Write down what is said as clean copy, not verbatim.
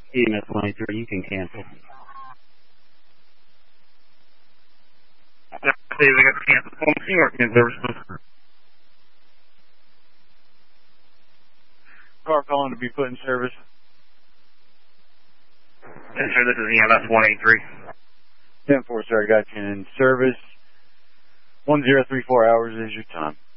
EMS 183, you can cancel. They got to cancel the or can service. Car calling to be put in service. Yes, sir, this is EMS 183. 10-4, sir, I got you in service. 1034 hours is your time.